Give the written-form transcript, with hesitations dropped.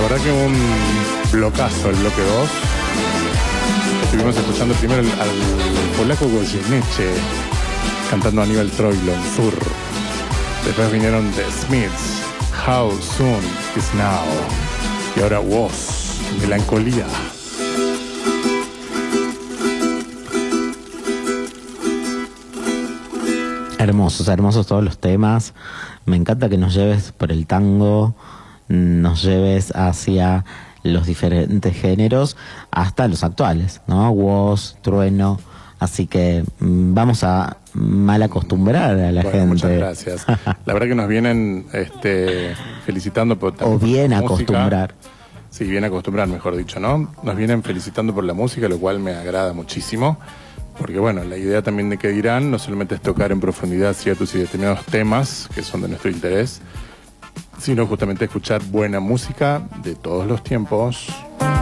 verdad que un blocazo el bloque 2. Estuvimos escuchando primero al polaco Goyeneche cantando Aníbal Troilo en Sur. Después vinieron The Smiths, How Soon Is Now. Y ahora Was, Melancolía. Hermosos, hermosos todos los temas. Me encanta que nos lleves por el tango, nos lleves hacia los diferentes géneros hasta los actuales, ¿no? Woz, Trueno. Así que vamos a mal acostumbrar a la gente. Muchas gracias. La verdad que nos vienen felicitando por... O bien acostumbrar. Sí, bien acostumbrar, mejor dicho, ¿no? Nos vienen felicitando por la música, lo cual me agrada muchísimo. Porque bueno, la idea también de Que Dirán no solamente es tocar en profundidad ciertos y determinados temas que son de nuestro interés, sino justamente escuchar buena música de todos los tiempos.